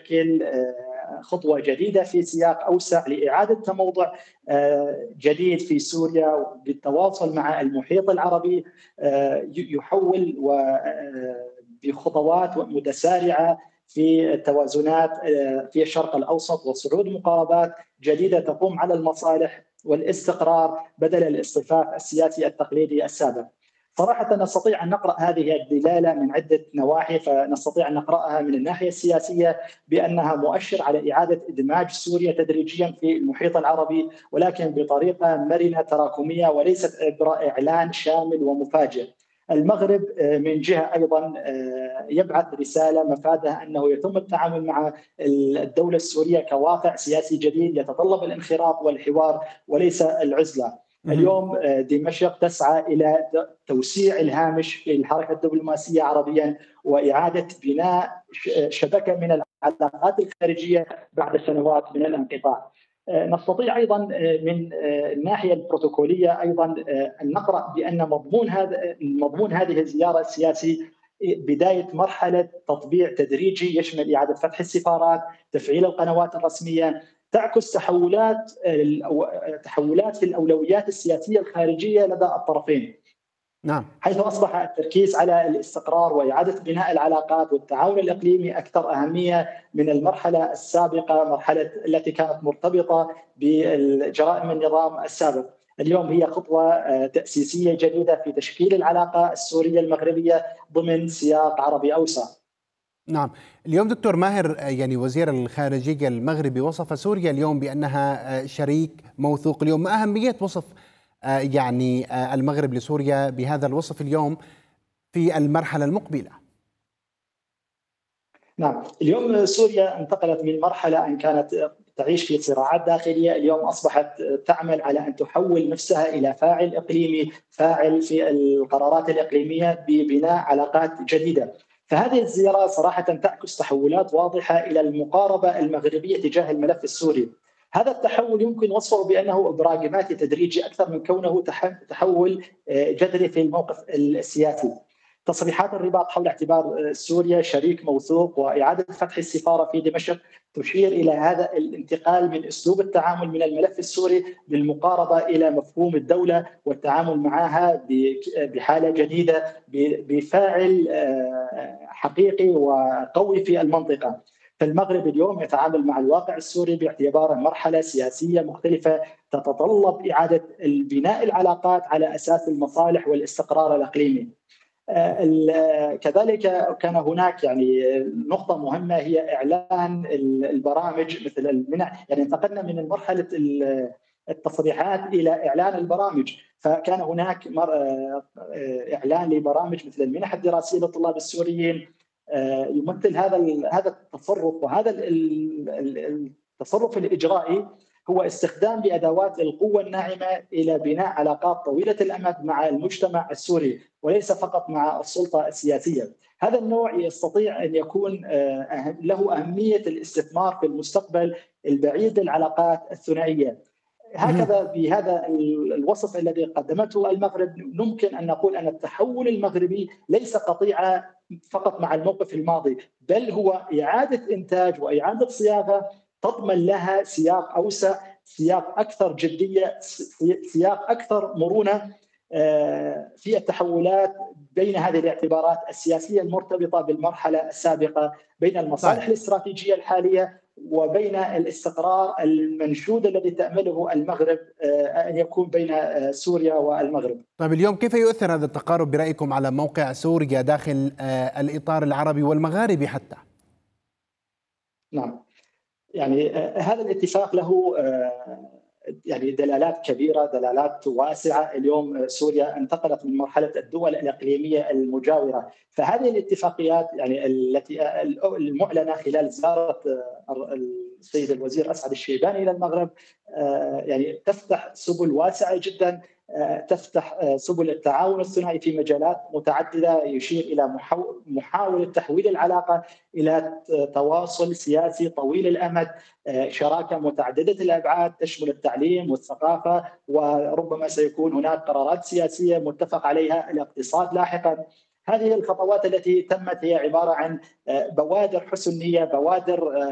تشكل خطوة جديدة في سياق أوسع لإعادة تموضع جديد في سوريا بالتواصل مع المحيط العربي، يحول بخطوات متسارعة في التوازنات في الشرق الأوسط وصعود مقاربات جديدة تقوم على المصالح والاستقرار بدل الاصطفاف السياسي التقليدي السابق. صراحة نستطيع أن نقرأ هذه الدلالة من عدة نواحي، فنستطيع أن نقرأها من الناحية السياسية بأنها مؤشر على إعادة إدماج سوريا تدريجيا في المحيط العربي، ولكن بطريقة مرنة تراكمية وليست عبر إعلان شامل ومفاجئ. المغرب من جهة أيضا يبعث رسالة مفادها أنه يتم التعامل مع الدولة السورية كواقع سياسي جديد يتطلب الانخراط والحوار وليس العزلة. اليوم دمشق تسعى إلى توسيع الهامش في الحركة الدبلوماسية عربيا وإعادة بناء شبكة من العلاقات الخارجية بعد سنوات من الانقطاع. نستطيع أيضا من الناحية البروتوكولية أيضا أن نقرأ بأن مضمون هذه الزيارة السياسي بداية مرحلة تطبيع تدريجي يشمل إعادة فتح السفارات، تفعيل القنوات الرسمية، تعكس تحولات في الأولويات السياسية الخارجية لدى الطرفين. نعم. حيث أصبح التركيز على الاستقرار وإعادة بناء العلاقات والتعاون الإقليمي أكثر أهمية من المرحلة السابقة، مرحلة التي كانت مرتبطة بالجرائم النظام السابق. اليوم هي خطوة تأسيسية جديدة في تشكيل العلاقة السورية المغربية ضمن سياق عربي أوسع. نعم. اليوم دكتور ماهر، يعني وزير الخارجية المغربي وصف سوريا اليوم بأنها شريك موثوق. اليوم ما أهمية وصف يعني المغرب لسوريا بهذا الوصف اليوم في المرحلة المقبلة؟ نعم، اليوم سوريا انتقلت من مرحلة أن كانت تعيش في صراعات داخلية، اليوم أصبحت تعمل على أن تحول نفسها إلى فاعل إقليمي، فاعل في القرارات الإقليمية ببناء علاقات جديدة. فهذه الزيارة صراحة تعكس تحولات واضحة إلى المقاربة المغربية تجاه الملف السوري. هذا التحول يمكن وصفه بأنه براغماتي تدريجي أكثر من كونه تحول جذري في الموقف السياسي. تصريحات الرباط حول اعتبار سوريا شريك موثوق وإعادة فتح السفارة في دمشق تشير إلى هذا الانتقال من أسلوب التعامل من الملف السوري للمقاربة إلى مفهوم الدولة والتعامل معها بحالة جديدة بفاعل حقيقي وقوي في المنطقة. فالمغرب اليوم يتعامل مع الواقع السوري باعتباره مرحلة سياسية مختلفة تتطلب إعادة بناء العلاقات على أساس المصالح والاستقرار الإقليمي. كذلك كان هناك يعني نقطة مهمة هي إعلان البرامج مثل المنح، يعني انتقلنا من مرحلة التصريحات إلى إعلان البرامج، فكان هناك إعلان لبرامج مثل المنح الدراسية للطلاب السوريين. يمثل هذا التصرف وهذا التصرف الإجرائي هو استخدام لأدوات القوة الناعمة إلى بناء علاقات طويلة الأمد مع المجتمع السوري وليس فقط مع السلطة السياسية. هذا النوع يستطيع أن يكون له أهمية الاستثمار في المستقبل البعيد للعلاقات الثنائية. هكذا بهذا الوصف الذي قدمته المغرب ممكن أن نقول أن التحول المغربي ليس قطيعة فقط مع الموقف الماضي، بل هو إعادة إنتاج وإعادة صياغة تضمن لها سياق أوسع، سياق أكثر جدية، سياق أكثر مرونة في التحولات بين هذه الاعتبارات السياسية المرتبطة بالمرحلة السابقة، بين المصالح الاستراتيجية الحالية وبين الاستقرار المنشود الذي تأمله المغرب أن يكون بين سوريا والمغرب. طيب اليوم كيف يؤثر هذا التقارب برأيكم على موقع سوريا داخل الإطار العربي والمغاربي حتى؟ نعم، يعني هذا الاتفاق له يعني دلالات كبيرة، دلالات واسعة. اليوم سوريا انتقلت من مرحلة الدول الإقليمية المجاورة، فهذه الاتفاقيات يعني التي المعلنة خلال زيارة السيد الوزير أسعد الشيباني إلى المغرب يعني تفتح سبل واسعة جدا، تفتح سبل التعاون الثنائي في مجالات متعددة، يشير إلى محاولة تحويل العلاقة إلى تواصل سياسي طويل الأمد، شراكة متعددة الأبعاد تشمل التعليم والثقافة، وربما سيكون هناك قرارات سياسية متفق عليها الاقتصاد لاحقا. هذه الخطوات التي تمت هي عبارة عن بوادر حسن نية، بوادر